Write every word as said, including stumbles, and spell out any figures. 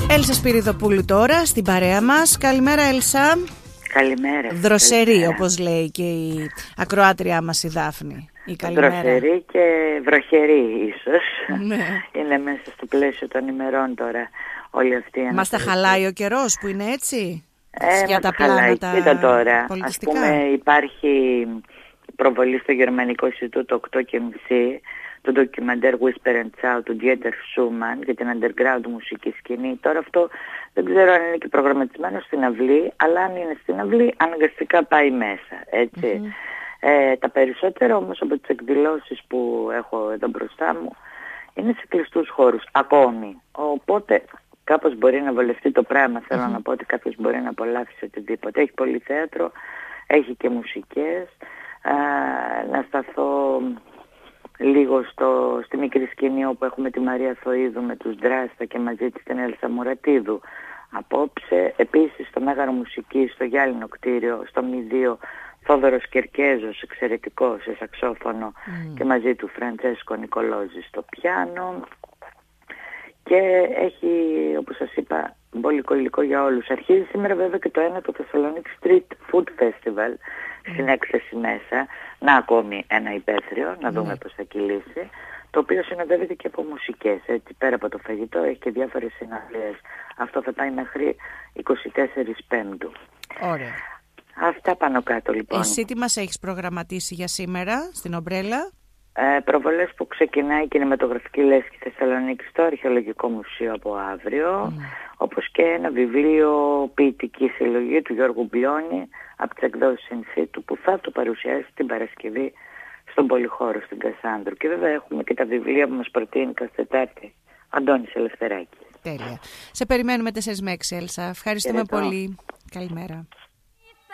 Έλσα Σπυριδοπούλου τώρα στην παρέα μας. Καλημέρα Έλσα. Καλημέρα. Δροσερή, όπως λέει και η ακροάτριά μας η Δάφνη. Η καλημέρα. Δροσερή και βροχερή ίσως. Ναι. Είναι μέσα στο πλαίσιο των ημερών τώρα όλη αυτή η Μας τα χαλάει ο καιρός που είναι έτσι. Ε, για τα χαλάει. πλάνα Κοίτα τώρα. πολιτιστικά. Ας πούμε υπάρχει προβολή στο Γερμανικό Ινστιτούτο οκτώ και μισή του ντοκιμαντέρ Whisper and Shout του Dieter Schumann για την underground μουσική σκηνή. Τώρα αυτό δεν ξέρω αν είναι και προγραμματισμένο στην αυλή, αλλά αν είναι στην αυλή αναγκαστικά πάει μέσα, έτσι. Mm-hmm. Ε, τα περισσότερα όμως από τις εκδηλώσεις που έχω εδώ μπροστά μου είναι σε κλειστούς χώρους ακόμη. Οπότε κάπως μπορεί να βολευτεί το πράγμα. Θέλω mm-hmm. να πω ότι κάποιος μπορεί να απολαύσει οτιδήποτε. Έχει πολύ θέατρο, έχει και μουσικές. Α, να σταθώ λίγο στο, στη μικρή σκηνή όπου έχουμε τη Μαρία Θοΐδου με τους Δράστα και μαζί της την Έλσα Μουρατίδου απόψε. Επίσης στο Μέγαρο Μουσικής, στο Γυάλινο κτίριο, στο Μηδίο, Θόδωρος Κερκέζος, εξαιρετικός σε σαξόφωνο mm. και μαζί του Φραντσέσκο Νικολόζη στο πιάνο. Και έχει, όπως σας είπα, μπόλικο υλικό για όλους. Αρχίζει σήμερα βέβαια και το ένα το Θεσσαλονίκη Street Food Festival mm. στην έκθεση μέσα. Να ακόμη ένα υπαίθριο, να δούμε mm. πώς θα κυλήσει. Το οποίο συνοδεύεται και από μουσικές, έτσι, πέρα από το φαγητό, έχει και διάφορες συναυλίες. Αυτό θα πάει μέχρι εικοστή τέταρτη Πέμπτου. Ωραία. Αυτά πάνω κάτω λοιπόν. Εσύ τι μας έχεις προγραμματίσει για σήμερα στην Ομπρέλα? Ε, προβολές που ξεκινάει η κινηματογραφική λέσχη Θεσσαλονίκη στο Αρχαιολογικό Μουσείο από αύριο, mm. όπως και ένα βιβλίο ποιητική συλλογή του Γιώργου Μπλιόνι από τις εκδόσεις Ινσίτου που θα το παρουσιάσει την Παρασκευή στον Πολυχώρο στην Κασάνδρου. Και βέβαια έχουμε και τα βιβλία που μας προτείνει κάθε Τετάρτη Αντώνης Ελευθεράκης. Τέλεια. Σε περιμένουμε τέσσερις με έξι, Έλσα. Ευχαριστούμε πολύ. Καλημέρα.